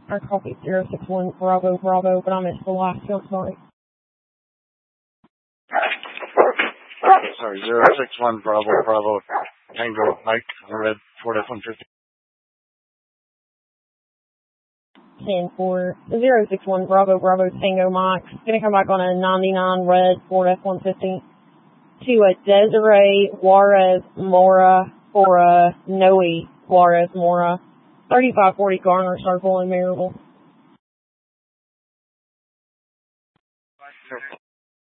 I copied 061 Bravo, but I missed the last two, I'm sorry. Sorry, 061 Bravo, Tango Mike, red, Ford F-150. 10-4, 061 Bravo, Tango Mike. Gonna come back on a 99 red Ford F-150 to a Desiree Juarez Mora for a Noe Juarez Mora. 3540 Garner Circle in Maryville.